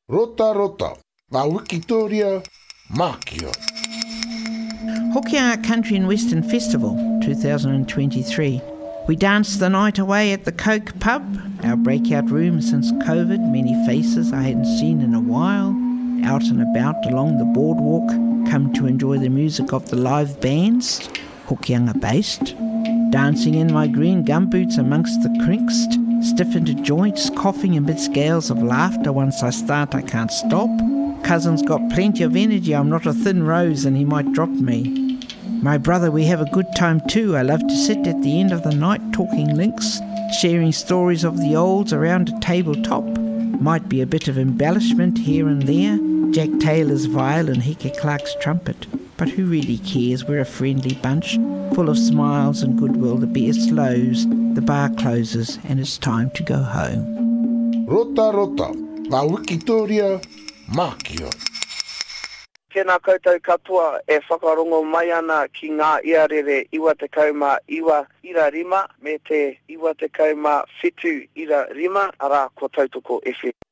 Rota rota, la Wikitoria, Makio. Hokianga Country and Western Festival 2023. We danced the night away at the Coke Pub, our breakout room since COVID, many faces I hadn't seen in a while, out and about along the boardwalk, come to enjoy the music of the live bands, Hokianga based, dancing in my green gumboots amongst the crinks, stiff into joints, coughing amidst gales of laughter. Once I start I can't stop. Cousin's got plenty of energy, I'm not a thin rose and he might drop me. My brother, we have a good time too. I love to sit at the end of the night talking links, sharing stories of the olds around a tabletop. Might be a bit of embellishment here and there, Jack Taylor's violin, Heke Clark's trumpet. But who really cares? We're a friendly bunch, full of smiles and goodwill. The beer slows, the bar closes, and it's time to go home. Rota rota, la Wikitoria, Makio. Tēnā koutou katoa e whakarongo mai ana ki ngā iarere iwa te kauma iwa ira rima me te iwa te kauma whitu ira rima ara ko tautoko FM.